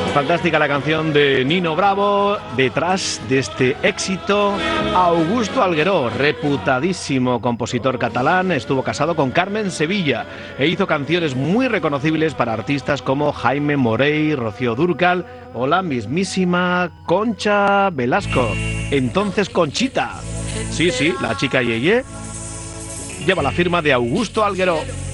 Fantástica la canción de Nino Bravo. Detrás de este éxito, Augusto Algueró, reputadísimo compositor catalán, estuvo casado con Carmen Sevilla e hizo canciones muy reconocibles para artistas como Jaime Morey, Rocío Dúrcal o la mismísima Concha Velasco, entonces Conchita. Sí, la chica Yeye lleva la firma de Augusto Algueró.